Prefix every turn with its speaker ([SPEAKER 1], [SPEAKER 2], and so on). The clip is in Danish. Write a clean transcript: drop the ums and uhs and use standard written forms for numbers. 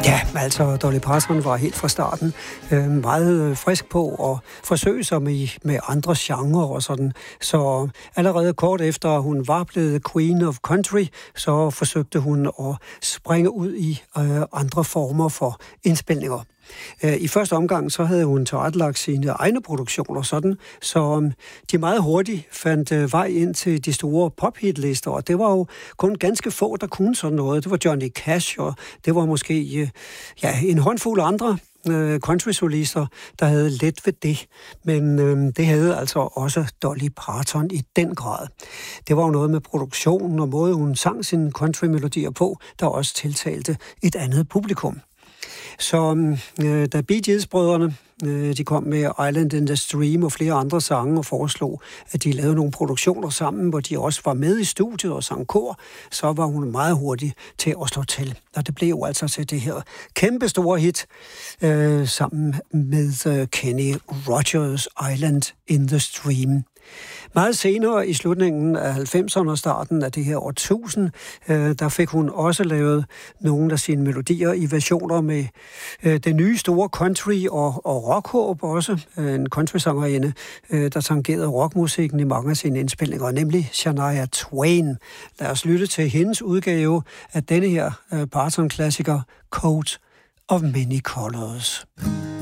[SPEAKER 1] Ja, altså Dolly Parton var helt fra starten meget frisk på at forsøge sig med andre genrer og sådan. Så allerede kort efter hun var blevet Queen of Country, så forsøgte hun at springe ud i andre former for indspilninger. I første omgang så havde hun tilrettelagt sine egne produktioner sådan, så de meget hurtigt fandt vej ind til de store pop-hitlister, og det var jo kun ganske få, der kunne sådan noget. Det var Johnny Cash, og det var måske en håndfuld andre country-solister, der havde let ved det. Men det havde altså også Dolly Parton i den grad. Det var jo noget med produktionen og måde, hun sang sine country-melodier på, der også tiltalte et andet publikum. Så da Bee Gees-brødrene de kom med Island in the Stream og flere andre sange og foreslog, at de lavede nogle produktioner sammen, hvor de også var med i studiet og sang kor, så var hun meget hurtig til at slå til. Og det blev jo altså til det her kæmpe store hit sammen med Kenny Rogers, Island in the Stream. Meget senere i slutningen af 90'erne og starten af det her årtusind, der fik hun også lavet nogle af sine melodier i versioner med det nye store country og rockhåb også. En country-sangerinde, der tangerede rockmusikken i mange af sine indspilninger, nemlig Shania Twain. Lad os lytte til hendes udgave af denne her Parton-klassiker, Coat of Many Colors.